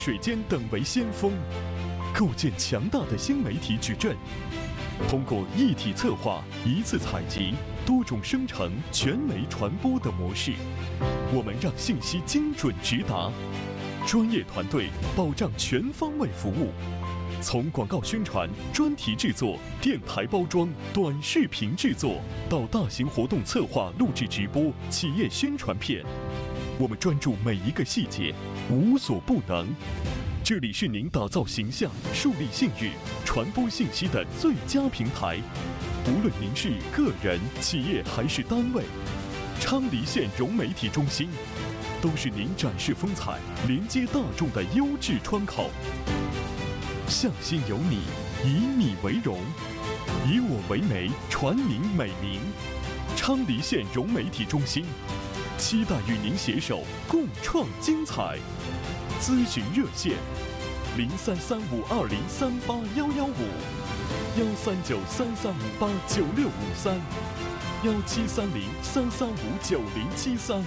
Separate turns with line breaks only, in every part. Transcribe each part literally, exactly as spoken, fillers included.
水间等为先锋，构建强大的新媒体矩阵。通过一体策划、一次采集、多种生成、全媒传播的模式，我们让信息精准直达，专业团队保障全方位服务。从广告宣传、专题制作、电台包装、短视频制作，到大型活动策划、录制直播、企业宣传片，我们专注每一个细节，无所不能。这里是您打造形象、树立信誉、传播信息的最佳平台。无论您是个人、企业还是单位，昌黎县融媒体中心都是您展示风采、连接大众的优质窗口。向心有你，以你为荣，以我为媒，传您美名。昌黎县融媒体中心，期待与您携手共创精彩。咨询热线：零三三五二零三八幺幺五，幺三九三三五八九六五三，幺七三零三三五九零七三。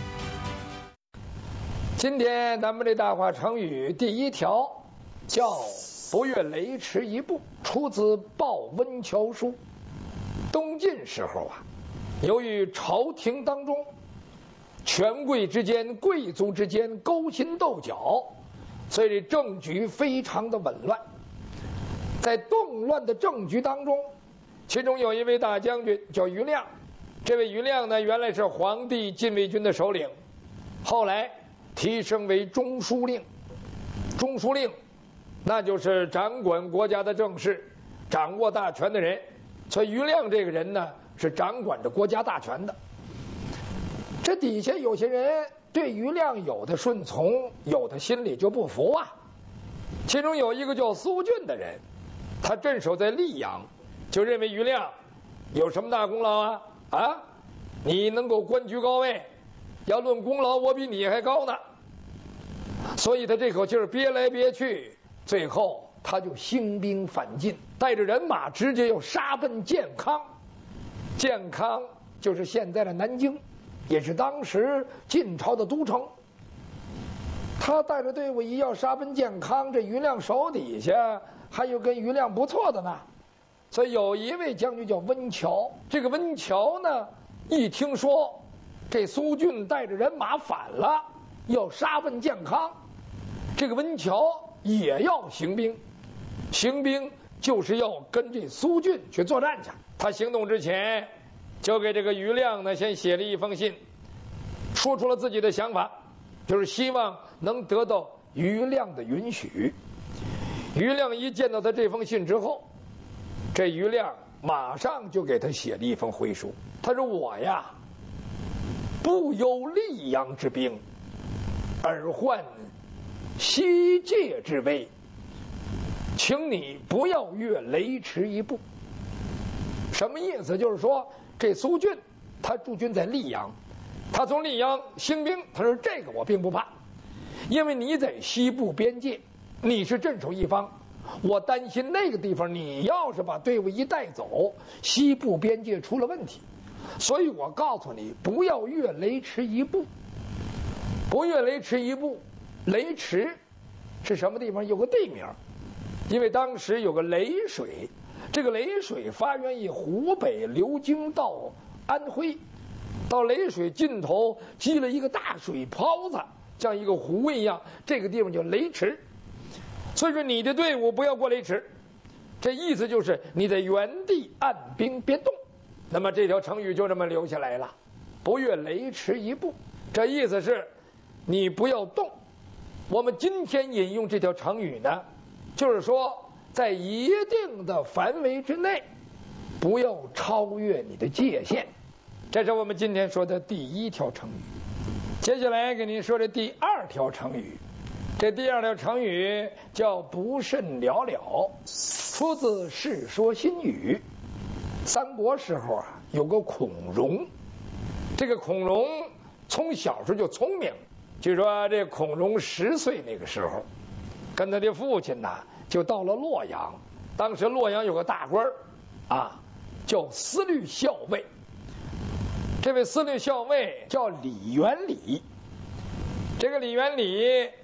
今天咱们这大话成语第一条叫“不越雷池一步”，出自《报温峤书》。东晋时候啊，由于朝廷当中权贵之间、贵族之间勾心斗角，所以这政局非常的紊乱。在动乱的政局当中，其中有一位大将军叫于亮。这位于亮呢，原来是皇帝禁卫军的首领，后来提升为中书令。中书令那就是掌管国家的政事、掌握大权的人。所以于亮这个人呢，是掌管着国家大权的。这底下有些人对于亮有的顺从，有的心里就不服啊。其中有一个叫苏峻的人，他镇守在溧阳，就认为于亮有什么大功劳啊？啊，你能够官居高位，要论功劳，我比你还高呢。所以他这口气儿憋来憋去，最后他就兴兵反晋，带着人马直接又杀奔建康。建康就是现在的南京，也是当时晋朝的都城。他带着队伍一要杀奔建康，这于亮手底下还有跟于亮不错的呢。所以有一位将军叫温峤，这个温峤呢，一听说这苏峻带着人马反了，要杀奔建康，这个温峤也要行兵。行兵就是要跟这苏峻去作战去。他行动之前，就给这个于亮呢先写了一封信，说出了自己的想法，就是希望能得到于亮的允许。于亮一见到他这封信之后，这于亮马上就给他写了一封回书。他说：“我呀，不忧溧阳之兵，而患西界之危，请你不要越雷池一步。”什么意思？就是说这苏峻他驻军在溧阳，他从溧阳兴兵，他说这个我并不怕，因为你在西部边界，你是镇守一方，我担心那个地方你要是把队伍一带走，西部边界出了问题，所以我告诉你不要越雷池一步。不越雷池一步，雷池是什么地方？有个地名，因为当时有个雷水，这个雷水发源于湖北，流经到安徽，到雷水尽头积了一个大水泡子，像一个湖一样，这个地方叫雷池。所以说你的队伍不要过雷池，这意思就是你在原地按兵别动。那么这条成语就这么留下来了，不越雷池一步，这意思是你不要动。我们今天引用这条成语呢，就是说在一定的范围之内，不要超越你的界限。这是我们今天说的第一条成语。接下来给您说的第二条成语，这第二条成语叫不甚了了，出自《世说新语》。三国时候啊，有个孔融，这个孔融从小时候就聪明。据说这孔融十岁那个时候，跟他的父亲呐就到了洛阳。当时洛阳有个大官啊，叫司律校尉。这位司律校尉叫李元礼。这个李元礼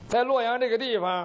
在洛阳这个地方。